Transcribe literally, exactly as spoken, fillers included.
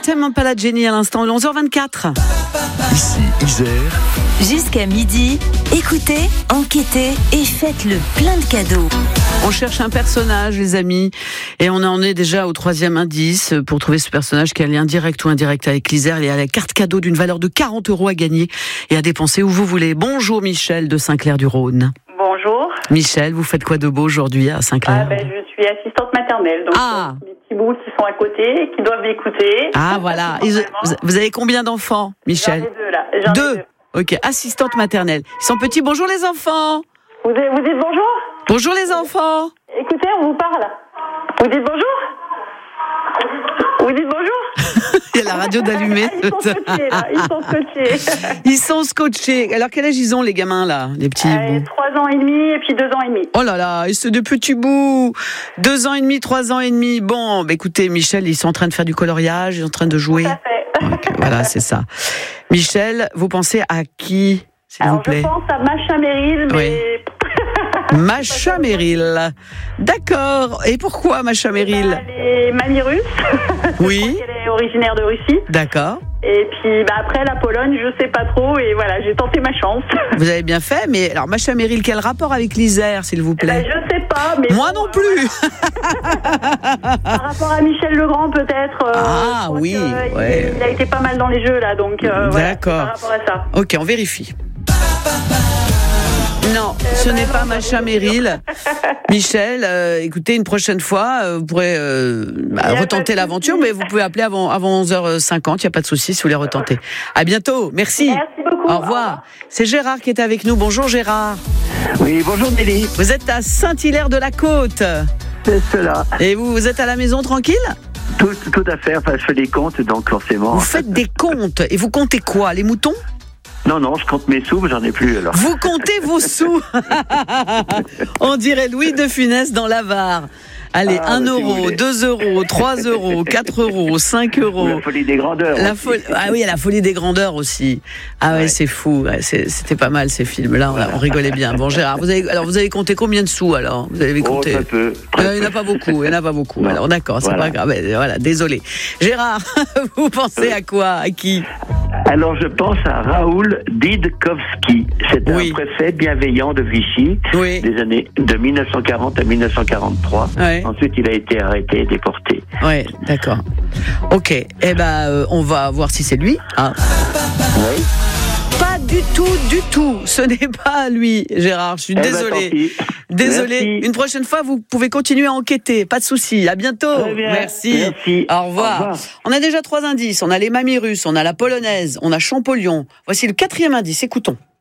Tellement pas la Jenny à l'instant, onze heures vingt-quatre. Ici, Isère. Jusqu'à midi, écoutez, enquêtez et faites le plein de cadeaux. On cherche un personnage, les amis, et on en est déjà au troisième indice pour trouver ce personnage qui a un lien direct ou indirect avec l'Isère. Il y a la carte cadeau d'une valeur de quarante euros à gagner et à dépenser où vous voulez. Bonjour Michel de Saint-Clair-du-Rhône. Bonjour. Michel, vous faites quoi de beau aujourd'hui à Saint-Clair? Ah, ben, je suis assistante maternelle, donc Ah. euh, les petits bouts qui sont à côté, qui doivent m'écouter. Ah voilà. Ils- vous- Vous avez combien d'enfants, Michel? J'en ai deux là. J'en ai Deux. deux. Ok, assistante maternelle. Ils sont petits. Bonjour les enfants. Vous, dites- vous dites bonjour? Bonjour les enfants. Écoutez, on vous parle. Vous dites bonjour? Vous dites bonjour? Il y a la radio d'allumer. Ils sont scotchés là, ils sont scotchés. Ils sont scotchés. Alors quel âge ils ont les gamins là, les petits Euh, bouts? Trois ans et demi et puis deux ans et demi. Oh là là, et c'est des petits bouts. Deux ans et demi, trois ans et demi. Bon, bah écoutez, Michel, ils sont en train de faire du coloriage, ils sont en train de jouer. Tout à fait. Ok, voilà, c'est ça. Michel, vous pensez à qui, s'il Alors vous plaît? je pense à Macha Meryl, mais... Macha Meryl. D'accord. Et pourquoi Macha Meryl? Bah, elle est mamie russe. Oui. Elle est originaire de Russie. D'accord. Et puis bah, après la Pologne, je sais pas trop. Et voilà, j'ai tenté ma chance. Vous avez bien fait, mais alors Macha Meryl, quel rapport avec l'Isère, s'il vous Eh ben, plaît? je sais pas, mais Moi bon, non plus. euh, par rapport à Michel Legrand, peut-être. euh, Ah, je crois oui, que, il- ouais. Il a été pas mal dans les jeux là, donc euh, voilà, D'accord. par rapport à ça. Ok, on vérifie. Non, ce n'est pas Macha Meryl. Michel, euh, écoutez, une prochaine fois, euh, vous pourrez euh, bah, Y a pas retenter de l'aventure, souci. mais vous pouvez appeler avant, avant onze heures cinquante, il n'y a pas de souci si vous voulez retenter. À bientôt, merci. Merci beaucoup. Au revoir. C'est Gérard qui est avec nous. Bonjour Gérard. Oui, bonjour Nelly, Vous êtes à Saint-Hilaire-de-la-Côte. c'est cela. Et vous, vous êtes à la maison tranquille? Tout, tout à fait, enfin je fais des comptes, donc forcément... Vous faites des comptes. Et vous comptez quoi? Les moutons? Non, non, je compte mes sous, mais j'en ai plus alors. Vous comptez vos sous. On dirait Louis de Funès dans l'Avare. Allez, Ah, un bah, si vous euro, voulez. deux euros, trois euros, quatre euros, cinq Ou euros. la folie des grandeurs. La aussi. folie, ah oui, il y a la folie des grandeurs aussi. Ah ouais, Ouais. c'est fou. Ouais, c'est- c'était pas mal ces films-là. On, on rigolait bien. Bon, Gérard, vous avez, alors vous avez compté combien de sous alors? Vous avez Oh, compté? très peu. très Euh, il n'y en a peu. pas beaucoup. Il n'y en a pas beaucoup. Non. Alors d'accord, c'est Voilà. pas grave. Mais, Voilà, désolé. Gérard, vous pensez à quoi? À qui? Alors je pense à Raoul Didkovski. C'est Oui. un préfet bienveillant de Vichy Oui. des années de mille neuf cent quarante à mille neuf cent quarante-trois. Ouais. Ensuite, il a été arrêté et déporté. Ouais, d'accord. Ok. Eh ben, euh, on va voir si c'est lui. Hein. Oui. Pas du tout, du tout. Ce n'est pas lui, Gérard. Je suis Eh ben, désolé. tant pis. Désolé. Merci. Une prochaine fois, vous pouvez continuer à enquêter. Pas de souci. À bientôt. Très bien. Merci. Merci. Au revoir. Au revoir. On a déjà trois indices. On a les mamies russes, on a la polonaise, on a Champollion. Voici le quatrième indice. Écoutons.